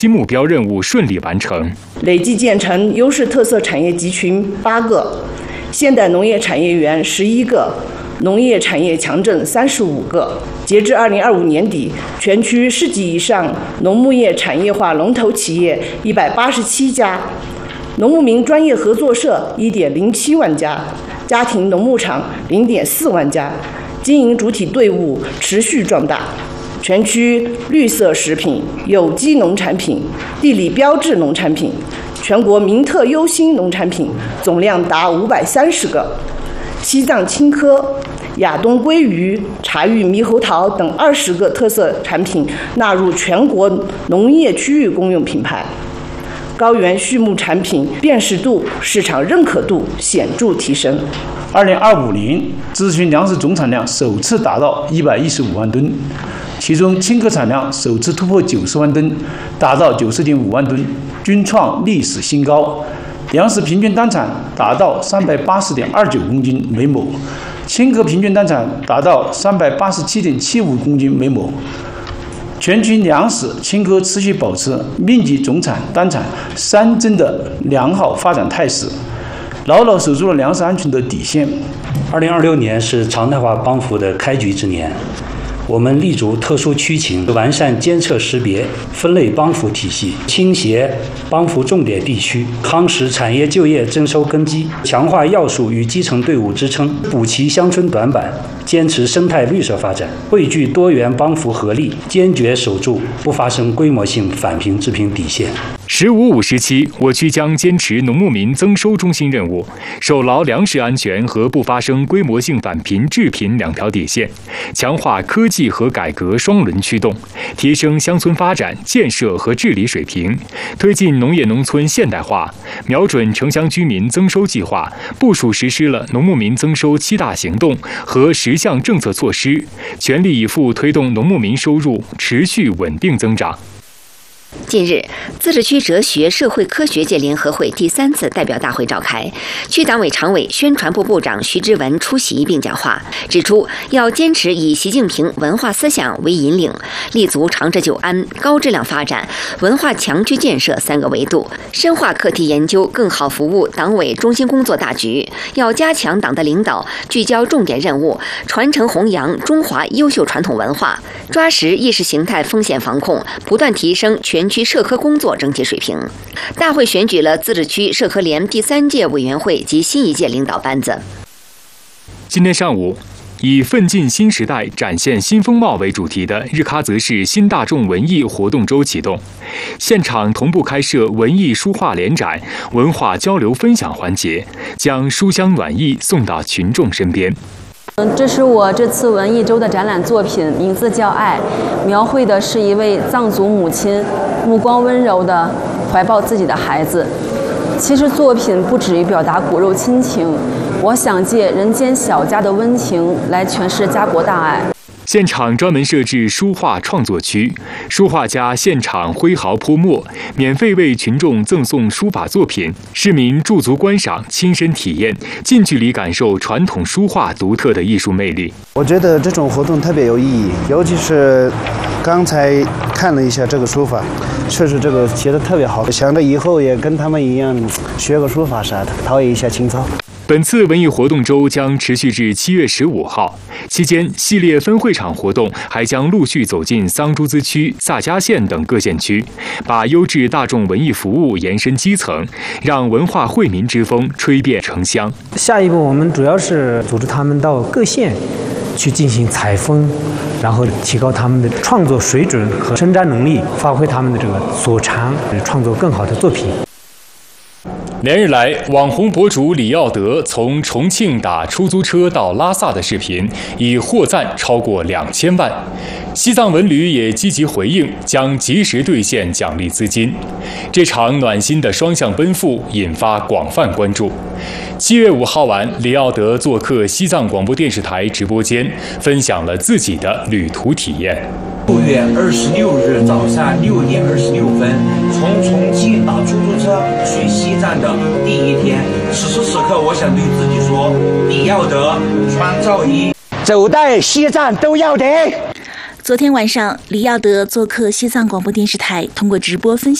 新目标任务顺利完成， 累计建成优势特色产业集群8个，现代农业产业园11个，农业产业强镇35个。截至2025年底，全区10级以上农牧业产业化龙头企业187家，农牧民专业合作社1.07万家，家庭农牧场0.4万家，经营主体队伍持续壮大。全区绿色食品、有机农产品、地理标志农产品、全国名特优新农产品总量达530个。西藏青稞、亚东鲑鱼、茶玉猕猴桃等20个特色产品纳入全国农业区域公用品牌。高原畜牧产品辨识度、市场认可度显著提升。 2025年，咨询粮食总产量首次达到115万吨，其中青稞产量首次突破90万吨，达到90.5万吨，均创历史新高。粮食平均单产达到380.29公斤每亩，青稞平均单产达到387.75公斤每亩。全区粮食、青稞持续保持面积总产、单产3增的良好发展态势，牢牢守住了粮食安全的底线。 2026年是常态化帮扶的开局之年，我们立足特殊区情，完善监测识别、分类帮扶体系，倾斜帮扶重点地区，夯实产业就业增收根基，强化要素与基层队伍支撑，补齐乡村短板，坚持生态绿色发展，汇聚多元帮扶合力，坚决守住不发生规模性返贫致贫底线。 “15-5”时期，我区将坚持农牧民增收中心任务，守牢粮食安全和不发生规模性返贫致贫2条底线，强化科技和改革双轮驱动，提升乡村发展、建设和治理水平，推进农业农村现代化，瞄准城乡居民增收计划，部署实施了农牧民增收7大行动和10项政策措施，全力以赴推动农牧民收入持续稳定增长。 近日，自治区哲学社会科学界联合会第3次代表大会召开，区党委常委、宣传部部长徐之文出席一并讲话，指出要坚持以习近平文化思想为引领，立足长治久安、高质量发展、文化强区建设3个维度，深化课题研究，更好服务党委中心工作大局。要加强党的领导，聚焦重点任务，传承弘扬中华优秀传统文化，抓实意识形态风险防控，不断提升全区社科工作整体水平。大会选举了自治区社科联第3届委员会及新一届领导班子。 今天上午，以奋进新时代、展现新风貌为主题的日喀则市新大众文艺活动周启动，现场同步开设文艺书画联展、文化交流分享环节，将书香暖意送到群众身边。 这是我这次文艺周的展览作品，名字叫《爱》，描绘的是一位藏族母亲目光温柔地怀抱自己的孩子。其实作品不止于表达骨肉亲情，我想借人间小家的温情来诠释家国大爱。 现场专门设置书画创作区，书画家现场挥毫泼墨，免费为群众赠送书法作品，市民驻足观赏、亲身体验，近距离感受传统书画独特的艺术魅力。 我觉得这种活动特别有意义，尤其是刚才看了一下这个书法，确实这个写得特别好，想着以后也跟他们一样学个书法啥的，陶冶一下情操。 本次文艺活动周将持续至7月15号，期间系列分会场活动还将陆续走进桑珠孜区、萨迦县等各县区，把优质大众文艺服务延伸基层，让文化惠民之风吹遍城乡。 下一步我们主要是组织他们到各县去进行采风，然后提高他们的创作水准和生产能力，发挥他们的这个所长，创作更好的作品。 连日来，网红博主李耀德从重庆打出租车到拉萨的视频已获赞超过2000万。西藏文旅也积极回应，将及时兑现奖励资金。这场暖心的双向奔赴引发广泛关注。7月5号晚，李耀德做客西藏广播电视台直播间，分享了自己的旅途体验。 6月26日早上6点26分，从重庆打出租车去西藏的第一天。此时此刻，我想对自己说：李耀德，穿造衣， 走到西藏都要得。 昨天晚上，李耀德做客西藏广播电视台，通过直播分享